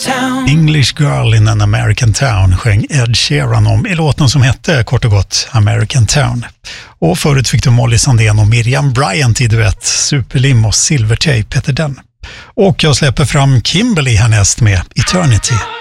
English Girl in an American Town sjöng Ed Sheeran om i låten som hette kort och gott American Town. Och förut fick du Molly Sandén och Miriam Bryant i duett, Superlim och Silvertape heter den. Och jag släpper fram Kimberly härnäst med Eternity.